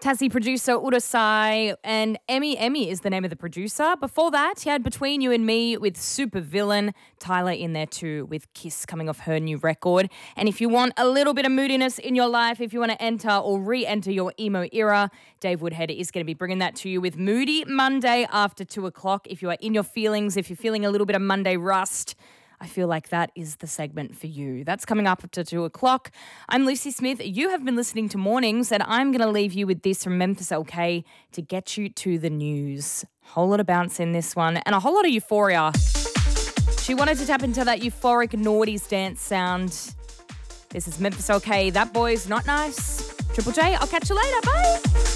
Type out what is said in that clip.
Tassie producer Urasai, and Emmy is the name of the producer. Before that, he had Between You and Me with Super Villain, Tyler in there too with Kiss coming off her new record. And if you want a little bit of moodiness in your life, if you want to enter or re-enter your emo era, Dave Woodhead is going to be bringing that to you with Moody Monday after 2 o'clock. If you are in your feelings, if you're feeling a little bit of Monday rust, I feel like that is the segment for you. That's coming up to 2 o'clock. I'm Lucy Smith. You have been listening to Mornings, and I'm going to leave you with this from Memphis LK to get you to the news. Whole lot of bounce in this one and a whole lot of euphoria. She wanted to tap into that euphoric noughties dance sound. This is Memphis LK. That boy's not nice. Triple J, I'll catch you later. Bye.